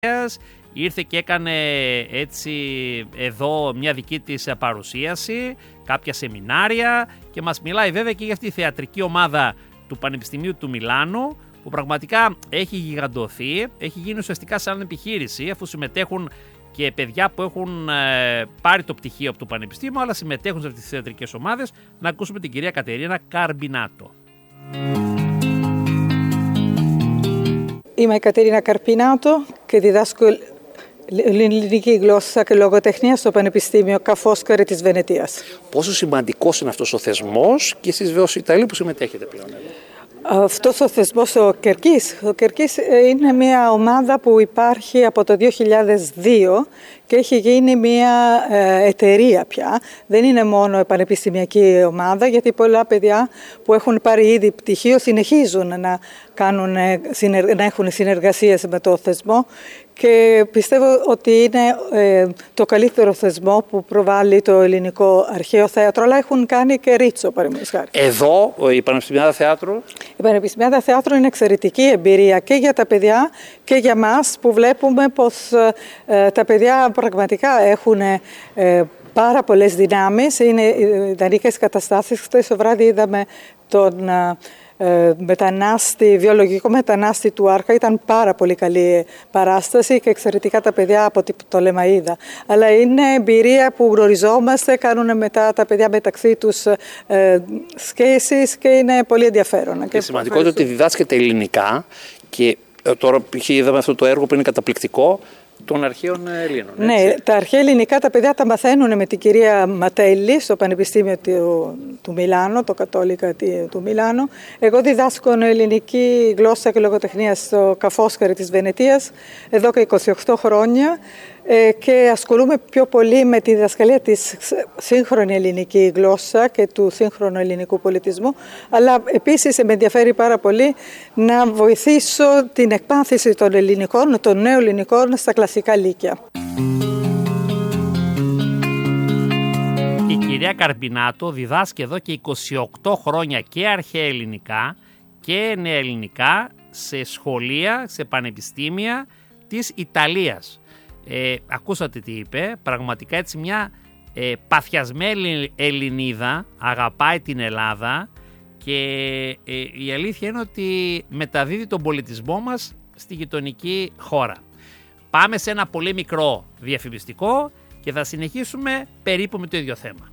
ήρθε και έκανε έτσι εδώ μια δική της παρουσίαση, κάποια σεμινάρια και μας μιλάει βέβαια και για αυτή τη θεατρική ομάδα του Πανεπιστημίου του Μιλάνου που πραγματικά έχει γιγαντωθεί, έχει γίνει ουσιαστικά σαν επιχείρηση αφού συμμετέχουν και παιδιά που έχουν πάρει το πτυχίο από το Πανεπιστήμιο αλλά συμμετέχουν σε αυτές τις θεατρικές ομάδες. Να ακούσουμε την κυρία Κατερίνα Καρπινάτο. Είμαι η Κατερίνα Καρπινάτο και διδάσκω ελληνική γλώσσα και λογοτεχνία στο Πανεπιστήμιο Ca' Foscari της Βενετίας. Πόσο σημαντικός είναι αυτός ο θεσμός και εσείς βέβαια ως Ιταλοί που συμμετέχετε πλέον εδώ? Αυτός ο θεσμός, ο Κερκής είναι μια ομάδα που υπάρχει από το 2002 και έχει γίνει μια εταιρεία πια. Δεν είναι μόνο πανεπιστημιακή ομάδα, γιατί πολλά παιδιά που έχουν πάρει ήδη πτυχίο συνεχίζουν να έχουν συνεργασίες με το θεσμό και πιστεύω ότι είναι το καλύτερο θεσμό που προβάλλει το ελληνικό αρχαίο θέατρο, αλλά έχουν κάνει και ρίτσο παραδείγματος χάρη. Εδώ η Πανεπιστημιάδα Θεάτρου. Η Πανεπιστημιάδα Θεάτρου είναι εξαιρετική εμπειρία και για τα παιδιά και για μας που βλέπουμε πως τα παιδιά πραγματικά έχουν πάρα πολλές δυνάμεις. Είναι ιδανικές καταστάσεις. Χθες το βράδυ είδαμε τον βιολογικό μετανάστη του Άρχα. Ήταν πάρα πολύ καλή παράσταση και εξαιρετικά τα παιδιά από την Πτολεμαΐδα. Αλλά είναι εμπειρία που γνωριζόμαστε, κάνουν μετά τα παιδιά μεταξύ τους σχέσεις και είναι πολύ ενδιαφέρον. Και σημαντικό είναι ότι διδάσκεται ελληνικά και τώρα π.χ. είδαμε αυτό το έργο που είναι καταπληκτικό των αρχαίων Ελλήνων. Ναι, τα αρχαία ελληνικά τα παιδιά τα μαθαίνουν με την κυρία Ματέλη στο Πανεπιστήμιο του Μιλάνου, το Κατόλικα του Μιλάνου. Εγώ διδάσκω ελληνική γλώσσα και λογοτεχνία στο Ca' Foscari της Βενετίας εδώ και 28 χρόνια και ασχολούμαι πιο πολύ με τη διδασκαλία της σύγχρονη ελληνική γλώσσα και του σύγχρονου ελληνικού πολιτισμού, αλλά επίσης με ενδιαφέρει πάρα πολύ να βοηθήσω την εκμάθηση των ελληνικών, των νέων ελληνικών στα κλασικά λύκεια. Η κυρία Καρπινάτο διδάσκει εδώ και 28 χρόνια και αρχαία ελληνικά και νέα ελληνικά σε σχολεία, σε πανεπιστήμια της Ιταλίας. Ακούσατε τι είπε, πραγματικά έτσι μια παθιασμένη Ελληνίδα, αγαπάει την Ελλάδα και η αλήθεια είναι ότι μεταδίδει τον πολιτισμό μας στη γειτονική χώρα. Πάμε σε ένα πολύ μικρό διαφημιστικό και θα συνεχίσουμε περίπου με το ίδιο θέμα.